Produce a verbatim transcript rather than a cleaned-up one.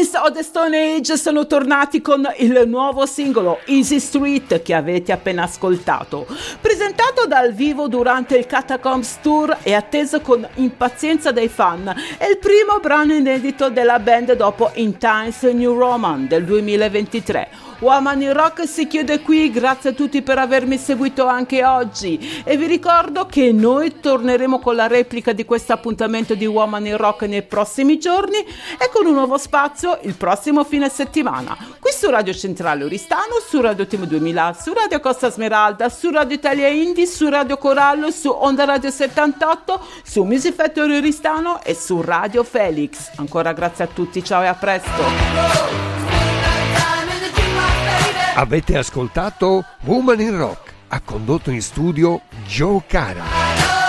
Queens of the Stone Age sono tornati con il nuovo singolo Easy Street che avete appena ascoltato. Presentato dal vivo durante il Catacombs Tour e atteso con impazienza dai fan, è il primo brano inedito della band dopo In Times New Roman del duemilaventitré. Woman in Rock si chiude qui, grazie a tutti per avermi seguito anche oggi e vi ricordo che noi torneremo con la replica di questo appuntamento di Woman in Rock nei prossimi giorni e con un nuovo spazio il prossimo fine settimana, qui su Radio Centrale Oristano, su Radio Team duemila, su Radio Costa Smeralda, su Radio Italia Indie, su Radio Corallo, su Onda Radio settantotto, su Music Factory Oristano e su Radio Felix. Ancora grazie a tutti, ciao e a presto. Avete ascoltato Woman in Rock, ha condotto in studio Joe Cara.